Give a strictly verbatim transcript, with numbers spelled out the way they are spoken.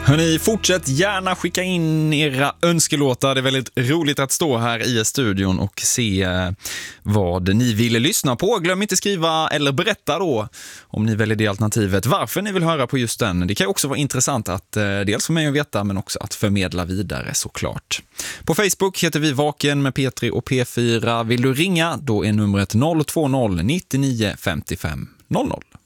Hörrni, fortsätt gärna skicka in era önskelåtar. Det är väldigt roligt att stå här i studion och se vad ni vill lyssna på. Glöm inte skriva eller berätta då, om ni väljer det alternativet, varför ni vill höra på just den. Det kan också vara intressant att eh, dels för mig att veta, men också att förmedla vidare såklart. På Facebook heter vi Vaken med P tre och P fyra. Vill du ringa, då är numret noll två noll nio nio fem fem noll noll.